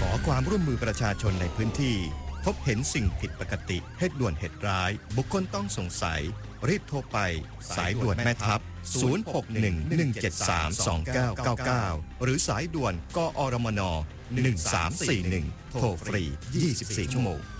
อความร่วมมือประชาชนในพื้นที่พบเห็นสิ่งผิดปกติเหตุด่วนเหตุร้ายบุคคลต้องสงสัยรีบโทรไปสายด่วนแม่ทัพ0611732999หรือสายด่วนกอรมน1341โทรฟรี24ชั่วโมง